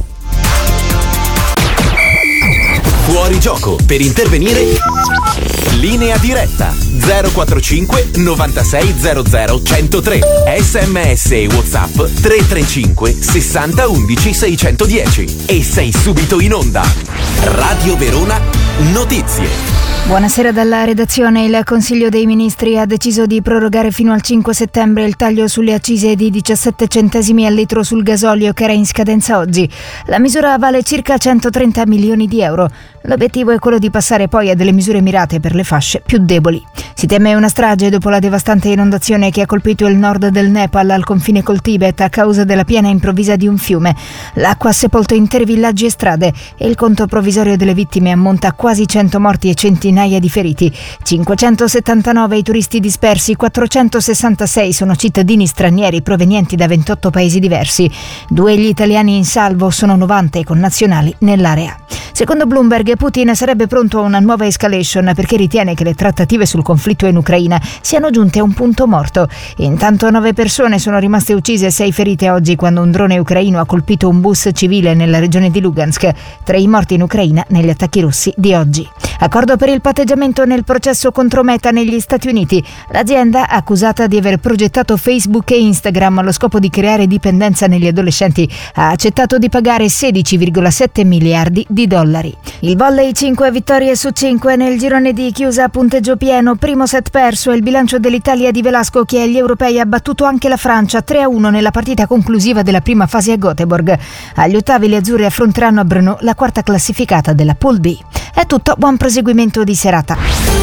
Fuori gioco. Per intervenire, linea diretta zero quattro cinque novantasei zero zero centotré, sms e WhatsApp tre tre cinque sessanta undici seicentodieci e sei subito in onda. Radio Verona Notizie. Buonasera dalla redazione. Il Consiglio dei Ministri ha deciso di prorogare fino al cinque settembre il taglio sulle accise di diciassette centesimi al litro sul gasolio che era in scadenza oggi. La misura vale circa centotrenta milioni di euro. L'obiettivo è quello di passare poi a delle misure mirate per le fasce più deboli. Si teme una strage dopo la devastante inondazione che ha colpito il nord del Nepal al confine col Tibet a causa della piena improvvisa di un fiume. L'acqua ha sepolto interi villaggi e strade e il conto provvisorio delle vittime ammonta a quasi cento morti e centinaia di feriti. cinquecentosettantanove i turisti dispersi, quattrocentosessantasei sono cittadini stranieri provenienti da ventotto paesi diversi. Due gli italiani in salvo, sono novanta i connazionali nell'area. Secondo Bloomberg, Putin sarebbe pronto a una nuova escalation perché ritiene che le trattative sul conflitto in Ucraina siano giunte a un punto morto. Intanto nove persone sono rimaste uccise e sei ferite oggi quando un drone ucraino ha colpito un bus civile nella regione di Lugansk. Tra i morti in Ucraina negli attacchi russi di oggi. Accordo per il patteggiamento nel processo contro Meta negli Stati Uniti. L'azienda, accusata di aver progettato Facebook e Instagram allo scopo di creare dipendenza negli adolescenti, ha accettato di pagare sedici virgola sette miliardi di dollari. Il volley, cinque vittorie su cinque nel girone di chiusa a punteggio pieno, primo set perso e il bilancio dell'Italia di Velasco che agli europei ha battuto anche la Francia tre a uno nella partita conclusiva della prima fase a Göteborg. Agli ottavi le azzurre affronteranno a Brno la quarta classificata della Pool B. È tutto, buon proseguimento di serata.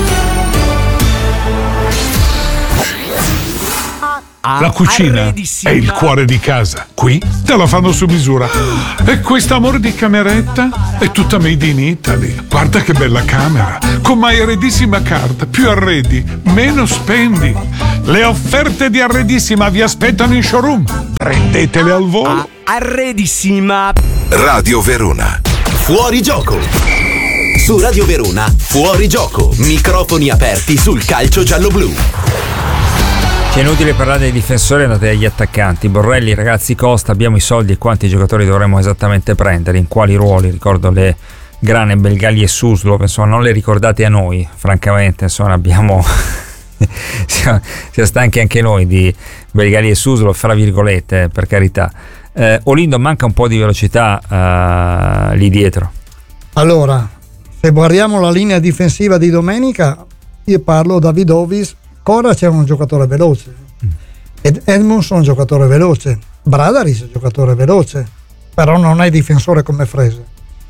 La cucina è il cuore di casa. Qui te la fanno su misura. E quest'amore di cameretta è tutta made in Italy. Guarda che bella camera. Con My Arredissima Card. Più arredi, meno spendi. Le offerte di Arredissima vi aspettano in showroom. Prendetele al volo. Arredissima. Radio Verona. Fuori gioco. Su Radio Verona, fuori gioco. Microfoni aperti sul calcio giallo-blu. È inutile parlare dei difensori, andate agli attaccanti. Borrelli, ragazzi, Costa, abbiamo i soldi e quanti giocatori dovremmo esattamente prendere, in quali ruoli? Ricordo le Grane, Belgali e Suslov, insomma non le ricordate a noi, francamente, insomma abbiamo siamo, siamo stanchi anche noi di Belgali e Suslov, fra virgolette, per carità. eh, Olindo, manca un po' di velocità uh, lì dietro. Allora, se guardiamo la linea difensiva di domenica, io parlo Davidovic. Cora c'è un giocatore veloce, ed Edmundson è un giocatore veloce, Bradaris è un giocatore veloce, però non è difensore come Frese.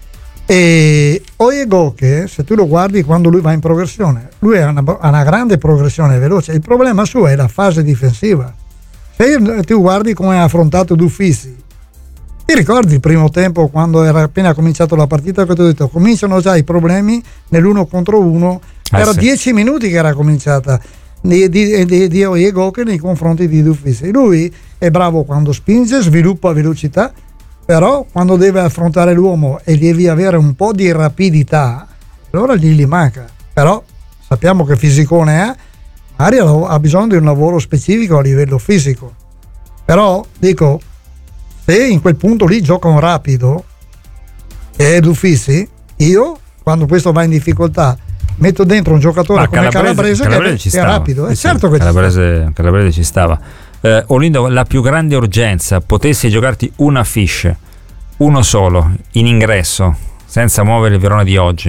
E Oyegoke, se tu lo guardi quando lui va in progressione, lui ha una, una grande progressione veloce. Il problema suo è la fase difensiva. Se tu guardi come ha affrontato D'Uffizi, ti ricordi il primo tempo quando era appena cominciato la partita che ti ho detto cominciano già i problemi nell'uno contro uno, ah, era sì. dieci minuti che era cominciata di, di, di, di Oyegoke nei confronti di D'Uffizi. Lui è bravo quando spinge, sviluppa velocità, però quando deve affrontare l'uomo e devi avere un po' di rapidità, allora gli manca. Però sappiamo che fisicone è, magari ha bisogno di un lavoro specifico a livello fisico. Però dico, se in quel punto lì gioca un rapido che è D'Uffizi, io quando questo va in difficoltà metto dentro un giocatore Ma come Calabrese, Calabrese che, è, che è rapido, è eh certo sì, che Calabrese, ci Calabrese ci stava. eh, Olindo, la più grande urgenza, potessi giocarti una fiche, uno solo, in ingresso, senza muovere il Verona di oggi,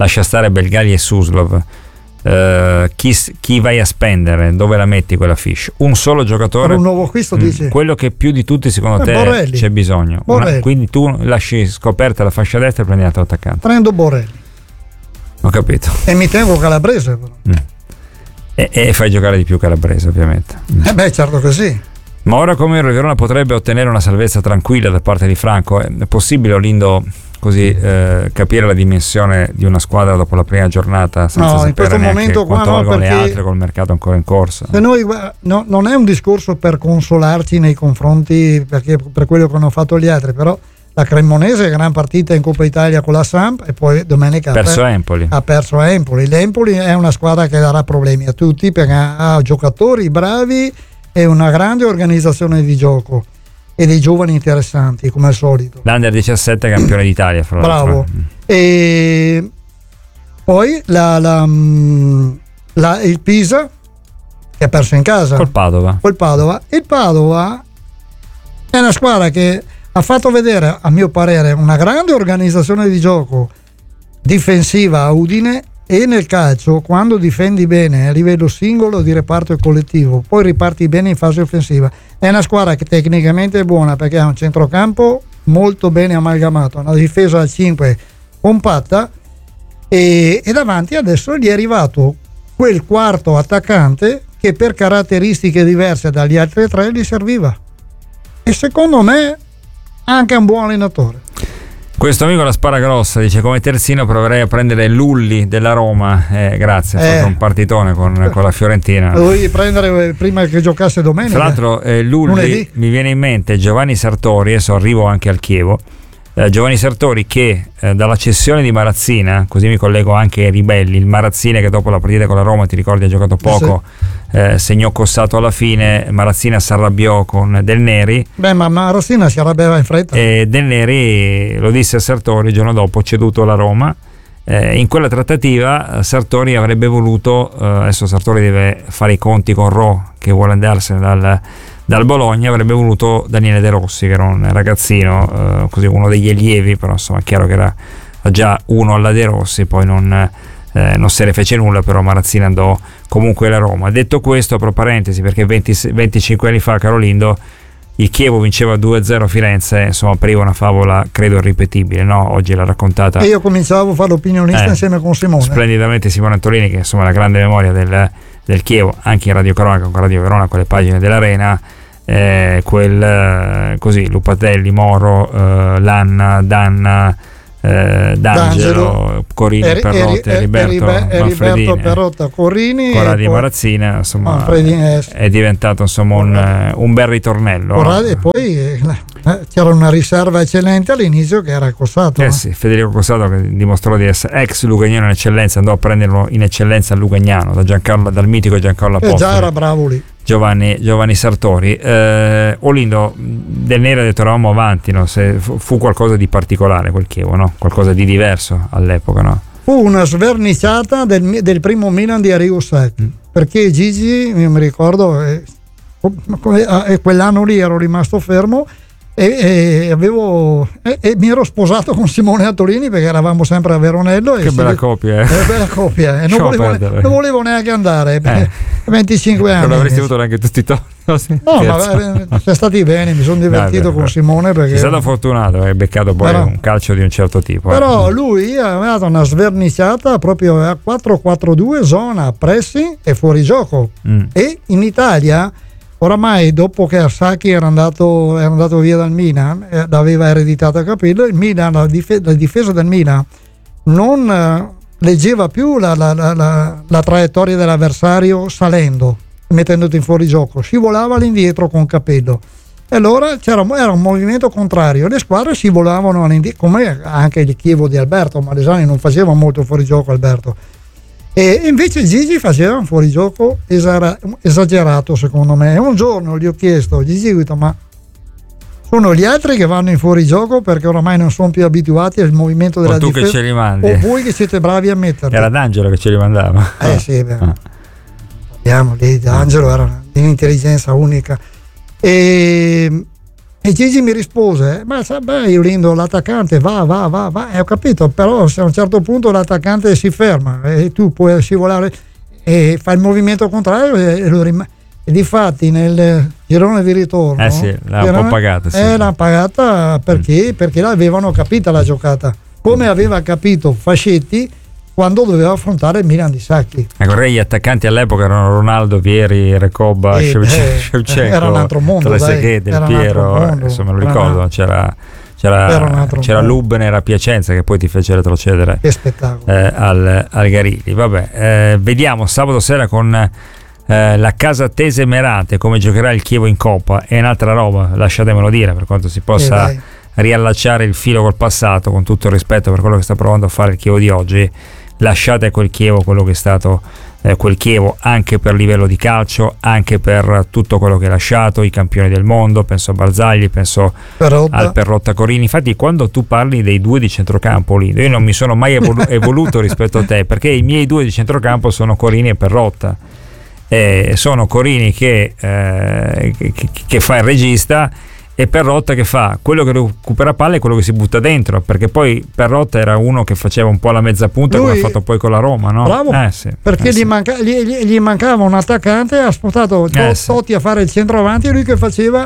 lascia stare Belgali e Suslov. Uh, chi, chi vai a spendere, dove la metti quella fish? Un solo giocatore per un nuovo acquisto, mm, dici? quello che più di tutti secondo eh, te Borrelli. C'è bisogno. Una, quindi tu lasci scoperta la fascia destra e prendi l'altro attaccante. Prendo Borrelli, ho capito, e mi tengo Calabrese però. Mm. e, e fai giocare di più Calabrese ovviamente. mm. Eh beh, certo che sì. Ma ora come il Verona potrebbe ottenere una salvezza tranquilla da parte di Franco? È possibile, Olindo, così eh, capire la dimensione di una squadra dopo la prima giornata senza no, sapere in questo neanche momento quanto qua no, valgono le perché altre col mercato ancora in corsa? Se noi, no, non è un discorso per consolarci nei confronti perché per quello che hanno fatto gli altri, però la Cremonese gran partita in Coppa Italia con la Samp e poi domenica perso ha, Empoli. ha perso a Empoli. L'Empoli è una squadra che darà problemi a tutti perché ha, ha giocatori bravi e una grande organizzazione di gioco e dei giovani interessanti come al solito. L'Under diciassette campione d'Italia, fra bravo. l'altro. E poi la, la, la, il Pisa che ha perso in casa col Padova. Col Padova. Il Padova è una squadra che ha fatto vedere, a mio parere, una grande organizzazione di gioco difensiva a Udine. E nel calcio, quando difendi bene a livello singolo, di reparto e collettivo, poi riparti bene in fase offensiva. È una squadra che tecnicamente è buona perché ha un centrocampo molto bene amalgamato, una difesa a cinque compatta e, e davanti adesso gli è arrivato quel quarto attaccante che per caratteristiche diverse dagli altri tre gli serviva. E secondo me anche un buon allenatore. Questo amico la spara grossa, dice come terzino proverei a prendere Lulli della Roma, eh, grazie, ha eh. fatto un partitone con, con la Fiorentina. Lo dovevi prendere prima che giocasse domenica. Tra l'altro eh, Lulli, lunedì. Mi viene in mente Giovanni Sartori, adesso arrivo anche al Chievo, eh, Giovanni Sartori che eh, dalla cessione di Marazzina, così mi collego anche ai ribelli, il Marazzina che dopo la partita con la Roma, ti ricordi, ha giocato poco, sì. eh, segnò Cossato alla fine, Marazzina si arrabbiò con Del Neri. Beh, ma Marazzina si arrabbiava in fretta. E Del Neri lo disse a Sartori il giorno dopo, ceduto la Roma. Eh, in quella trattativa Sartori avrebbe voluto, eh, adesso Sartori deve fare i conti con Ro che vuole andarsene dal, dal Bologna, avrebbe voluto Daniele De Rossi che era un ragazzino, eh, così uno degli allievi, però insomma è chiaro che era già uno alla De Rossi, poi non, eh, non se ne fece nulla, però Marazzina andò comunque alla Roma. Detto questo, apro parentesi perché venti, venticinque anni fa, Carolindo, il Chievo vinceva due a zero a Firenze, insomma apriva una favola credo irripetibile, no? Oggi l'ha raccontata. E io cominciavo a fare l'opinionista eh, insieme con Simone. Splendidamente Simone Antolini, che insomma ha la grande memoria del, del Chievo, anche in Radio Cronaca, con Radio Verona, con le pagine dell'Arena, eh, quel eh, così, Lupatelli, Moro, eh, Lanna, Danna, eh, D'Angelo, D'Angelo, Corini, Eri, Perrotta, Eri, Heriberto, Heriberto Perrotta, Corini, Corradi e Marazzina, insomma Manfredini, è diventato insomma un, un bel ritornello. Corradi, no? E poi eh, c'era una riserva eccellente all'inizio che era Cossato. Eh, eh? sì, Federico Cossato, che dimostrò di essere ex Lugagnano in eccellenza, andò a prenderlo in eccellenza a Lugagnano da Giancarlo, dal mitico Giancarlo Apostoli. E già era bravo lì. Giovanni, Giovanni Sartori. eh, Olindo, Del Neri ha detto eravamo avanti, no? Se fu, fu qualcosa di particolare quel Chievo, no? Qualcosa di diverso all'epoca, no? Fu una sverniciata del, del primo Milan di Arrigo Sacchi, mm. perché Gigi, io mi ricordo, eh, eh, quell'anno lì ero rimasto fermo e, e avevo e, e mi ero sposato con Simone Antolini perché eravamo sempre a Veronello. Che e bella si, coppia, eh. eh, bella coppia, eh. non, volevo, non volevo neanche andare, eh. venticinque anni. Non avresti avuto neanche tutti i torni. No, ma eh, siamo stati bene, mi sono divertito no, con Simone perché è stato fortunato, hai beccato poi però, un calcio di un certo tipo. Però eh. lui aveva dato una sverniciata proprio a quattro quattro due, zona pressing e fuorigioco. Mm. E in Italia oramai, dopo che Sacchi era andato, era andato via dal Milan, eh, aveva ereditato a Capello, il Milan, la, dif- la difesa del Milan non eh, leggeva più la, la, la, la, la traiettoria dell'avversario salendo, mettendoti in fuorigioco, scivolava all'indietro con Capello. E allora c'era, era un movimento contrario, le squadre scivolavano all'indietro, come anche il Chievo di Alberto, ma Lesani non faceva molto fuorigioco Alberto. E invece Gigi faceva un fuorigioco esagerato secondo me. E un giorno gli ho chiesto, Gigi, ma sono gli altri che vanno in fuorigioco perché oramai non sono più abituati al movimento della o tu difesa, che ce li mandi, o voi che siete bravi a metterli? Era D'Angelo che ce li mandava. Eh sì, beh. Ah. Parliamo lì, D'Angelo era di un'intelligenza unica. E E Gigi mi rispose, ma beh, io Lindo, l'attaccante va, va, va, va, e ho capito, però se a un certo punto l'attaccante si ferma e tu puoi scivolare e fai il movimento contrario e lo rimane. E difatti nel girone di ritorno eh sì, l'ha un po' pagata, sì. eh, l'ha pagata perché, mm. perché l'avevano capita la giocata, come aveva capito Fascetti quando doveva affrontare il Milan di Sacchi. Ecco, gli attaccanti all'epoca erano Ronaldo, Vieri, Recoba, eh, Shevchenko, eh, era un altro mondo, Trezeguet, Del Piero, insomma lo ricordo, c'era c'era, c'era Lubner a Piacenza che poi ti fece retrocedere eh, al, al Garilli. Vabbè, eh, vediamo sabato sera con eh, la casa Tese Merate come giocherà il Chievo in Coppa. È un'altra roba, lasciatemelo dire, per quanto si possa eh, riallacciare il filo col passato, con tutto il rispetto per quello che sta provando a fare il Chievo di oggi. Lasciate a quel Chievo quello che è stato eh, quel Chievo, anche per livello di calcio, anche per tutto quello che ha lasciato, i campioni del mondo, penso a Barzagli, penso Perrotta. al Perrotta Corini. Infatti quando tu parli dei due di centrocampo lì, io non mi sono mai evolu- evoluto rispetto a te, perché i miei due di centrocampo sono Corini e Perrotta, eh, sono Corini che, eh, che, che fa il regista e Perrotta che fa quello che recupera palla e quello che si butta dentro, perché poi Perrotta era uno che faceva un po' la mezza punta, lui, come ha fatto poi con la Roma, no? Bravo, eh, sì, perché eh, gli, sì. manca, gli, gli mancava un attaccante, ha spostato eh, Totti sì. a fare il centravanti e lui che faceva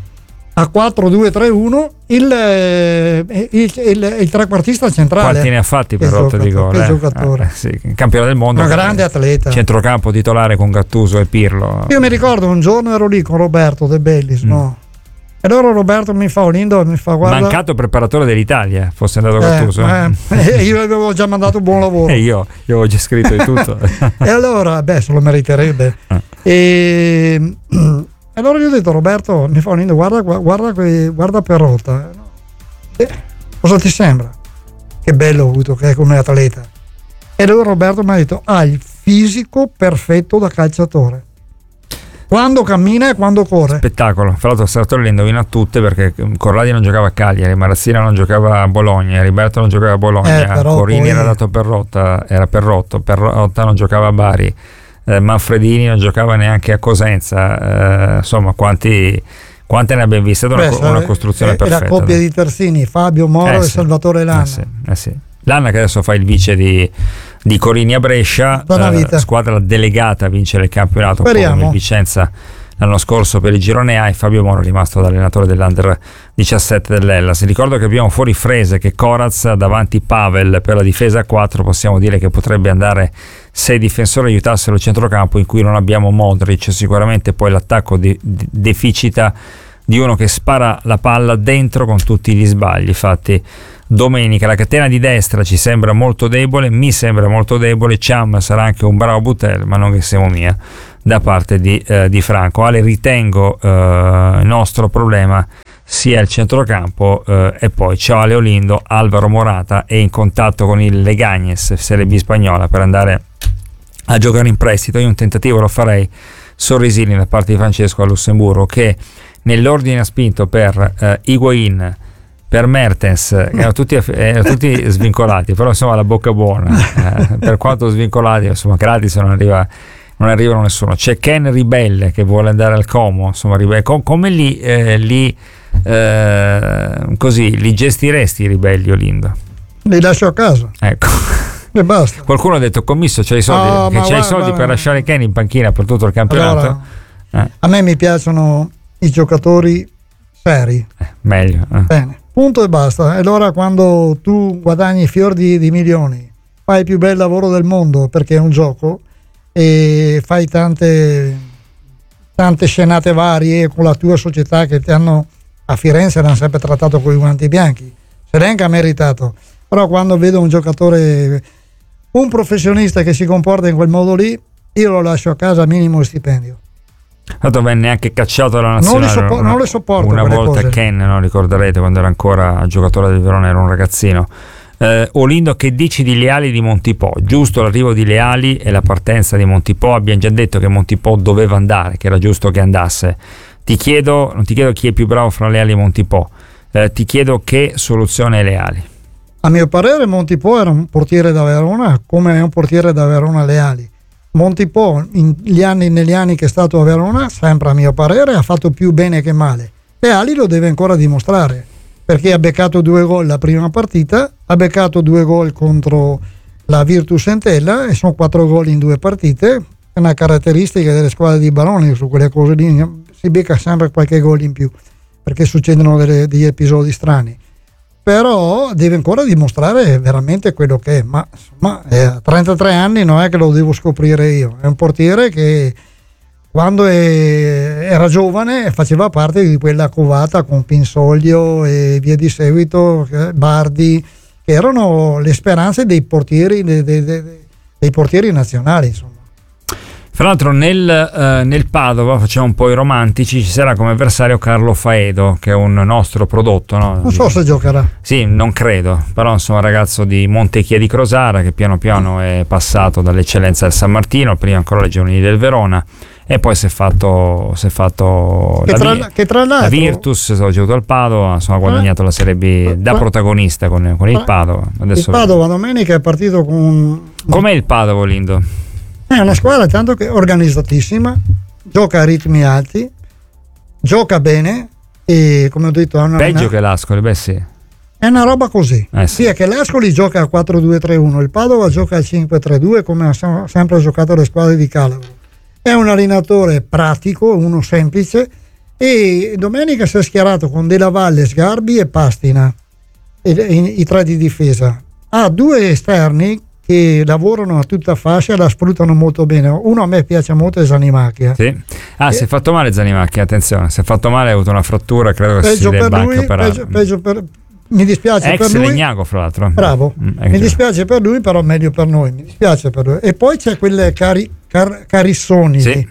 a quattro due tre uno il, il, il, il trequartista centrale. Quanti ne ha fatti Perrotta di gol? Che eh? giocatore, eh, sì, campione del mondo, un grande atleta, centrocampo titolare con Gattuso e Pirlo. Io mi ricordo un giorno ero lì con Roberto De Bellis, mm. no? E allora Roberto mi fa Olindo, mi fa guarda, mancato preparatore dell'Italia, fosse andato eh, Gattuso. Eh, io avevo già mandato buon lavoro. E io, io avevo già scritto di tutto. E allora, beh, se lo meriterebbe. Eh. E, e allora io ho detto Roberto, mi fa Olindo, guarda, guarda, guarda Perrotta. Eh, cosa ti sembra? Che bello ho avuto che è come atleta. E allora Roberto mi ha detto, ha il fisico perfetto da calciatore. Quando cammina e quando corre. Spettacolo. Fra l'altro Sartori le indovina tutte, perché Corradi non giocava a Cagliari, Marazzina non giocava a Bologna, Riberto non giocava a Bologna, eh, Corini poi... era dato Perrotta, era Perrotto, Perrotta non giocava a Bari, eh, Manfredini non giocava neanche a Cosenza, eh, insomma quanti, quante ne abbiamo viste? Una, Beh, una costruzione è, perfetta. È la coppia dai. di Terzini, Fabio Moro eh, e sì. Salvatore Lanna. Eh sì, eh sì. Lanna che adesso fa il vice di, di Corini a Brescia, eh, squadra delegata a vincere il campionato come il Vicenza l'anno scorso per il girone A, e Fabio Moro è rimasto da allenatore dell'Under diciassette dell'Hellas. Ricordo che abbiamo fuori Frese che Coraz davanti Pavel per la difesa a quattro, possiamo dire che potrebbe andare se i difensori aiutassero il centrocampo in cui non abbiamo Modric. Sicuramente poi l'attacco di, di, deficita di uno che spara la palla dentro con tutti gli sbagli. Infatti domenica la catena di destra ci sembra molto debole, mi sembra molto debole. Cham sarà anche un bravo Butel, ma non che siamo mia, da parte di, eh, di Franco. Ale, ritengo eh, il nostro problema sia il centrocampo, eh, e poi ciao Ale Olindo, Alvaro Morata è in contatto con il Leganés, Serie B spagnola, per andare a giocare in prestito. Io un tentativo lo farei, sorrisini da parte di Francesco a Lussemburgo, che nell'ordine ha spinto per eh, Higuain, per Mertens, erano tutti, erano tutti svincolati, però insomma la bocca buona, eh, per quanto svincolati, insomma gratis non arriva, non arrivano nessuno. C'è Ken Ribelle che vuole andare al Como, insomma Ribelle, com- come li, eh, li eh, così li gestiresti i ribelli, Olindo? Li lascio a casa, ecco, e basta. Qualcuno ha detto commisso c'hai i soldi, no, che c'hai guarda, i soldi guarda, per lasciare Ken in panchina per tutto il campionato. Allora, eh. a me mi piacciono i giocatori seri, eh, meglio eh. bene, punto e basta. E allora quando tu guadagni fior di, di milioni, fai il più bel lavoro del mondo perché è un gioco, e fai tante tante scenate varie con la tua società che ti hanno a Firenze hanno sempre trattato con i guanti bianchi, se neanche ha meritato. Però quando vedo un giocatore, un professionista che si comporta in quel modo lì, io lo lascio a casa, minimo stipendio. Tanto venne anche cacciato dalla nazionale, non le, soppo- una, non le sopporto una volta cose. Ken, no? Ricorderete quando era ancora giocatore del Verona, era un ragazzino. eh, Olindo, che dici di Leali e di Montipò? Giusto l'arrivo di Leali e la partenza di Montipò, abbiamo già detto che Montipò doveva andare, che era giusto che andasse. Ti chiedo, non ti chiedo chi è più bravo fra Leali e Montipò, eh, ti chiedo che soluzione è Leali. A mio parere Montipò era un portiere da Verona, come è un portiere da Verona Leali. Montipò in gli anni, negli anni che è stato a Verona, sempre a mio parere, ha fatto più bene che male. Le ali lo deve ancora dimostrare, perché ha beccato due gol la prima partita, ha beccato due gol contro la Virtus Entella e sono quattro gol in due partite. È una caratteristica delle squadre di Baroni, su quelle cose lì si becca sempre qualche gol in più, perché succedono delle, degli episodi strani. Però deve ancora dimostrare veramente quello che è, ma insomma eh, a trentatré anni non è che lo devo scoprire io, è un portiere che quando è, era giovane faceva parte di quella covata con Pinsoglio e via di seguito, eh, Bardi, che erano le speranze dei portieri dei, dei, dei portieri nazionali, insomma. Fra l'altro nel, eh, nel Padova, facciamo un po' i romantici, ci sarà come avversario Carlo Faedo, che è un nostro prodotto, no? Non so se giocherà. Sì, non credo, però insomma un ragazzo di Montechia di Crosara che piano piano è passato dall'eccellenza del San Martino, prima ancora le giovanili del Verona, e poi si è fatto, si è fatto che, la, tra, che tra l'altro la Virtus, ha giocato al Padova, insomma, ha guadagnato la Serie B da protagonista con, con il Padova. Adesso il Padova domenica è partito con... Com'è il Padova, Lindo? È una squadra tanto che organizzatissima, gioca a ritmi alti, gioca bene e come ho detto ha una, peggio una, che l'Ascoli, beh sì. È una roba così. Eh sì. Sì, è che l'Ascoli gioca a quattro due tre uno, il Padova gioca al cinque tre due come ha sempre giocato le squadre di Calabro. È un allenatore pratico, uno semplice, e domenica si è schierato con Della Valle, Sgarbi e Pastina, e, e, i tre di difesa. Ha due esterni che lavorano a tutta fascia, la sfruttano molto bene. Uno a me piace molto è Zanimacchia. Sì. Ah, e si è fatto male Zanimacchia, attenzione, si è fatto male, ha avuto una frattura, credo che peggio si debba per lui, anche operare. Peggio, peggio per, mi dispiace ex per lui. Legnago, fra l'altro. Bravo. Mm, mi dispiace per lui, però meglio per noi. Mi dispiace per lui. E poi c'è quelle cari, car, Carissoni. Sì.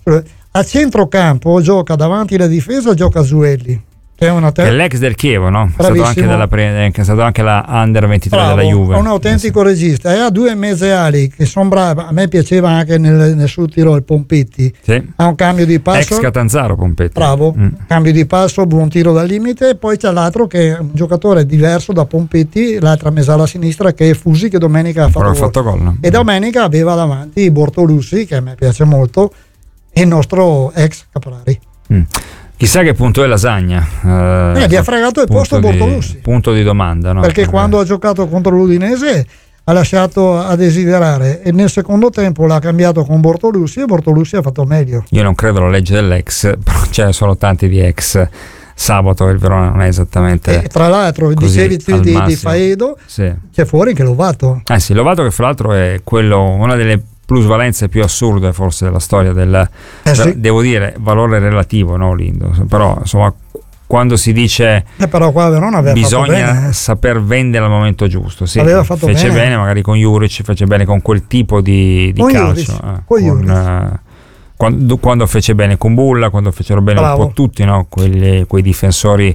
A centrocampo gioca davanti alla difesa, gioca Zuelli. Che è, una ter- che è l'ex del Chievo, no? È stato anche, della pre- è stato anche la Under ventitré Bravo, della Juve. È un autentico eh sì. regista e ha due mezze ali che sono brave. A me piaceva anche nel, nel Sud Tirol Pompetti. Sì. Ha un cambio di passo. Ex Catanzaro Pompetti. Bravo, mm. cambio di passo, buon tiro dal limite. E poi c'è l'altro che è un giocatore diverso da Pompetti, l'altra mezzala a sinistra che è Fusi, che domenica ha fatto, gol. fatto gol. No? E domenica aveva davanti Bortolussi, che a me piace molto, e il nostro ex Caprari. Mm. Chissà che punto è Lasagna. Eh, eh, gli ha fregato il posto Bortolussi. Punto di domanda, no? Perché eh. quando ha giocato contro l'Udinese ha lasciato a desiderare e nel secondo tempo l'ha cambiato con Bortolussi e Bortolussi ha fatto meglio. Io non credo alla legge dell'ex, però ce ne sono tanti di ex. Sabato il Verona non è esattamente. E tra l'altro dicevi tu di, di Faedo, sì. C'è fuori anche Lovato. Eh sì, Lovato che fra l'altro è quello, una delle plusvalenze più assurde forse della storia del eh sì. devo dire valore relativo, no Lindo, però insomma quando si dice eh però qua Verona aveva bisogna fatto bene. saper vendere al momento giusto, sì, aveva fatto fece bene. bene magari con Juric, fece bene con quel tipo di, di con calcio Juric, eh, con con, eh, quando, quando fece bene con Bulla, quando fecero bene Bravo. un po' tutti, no? Quelli, quei difensori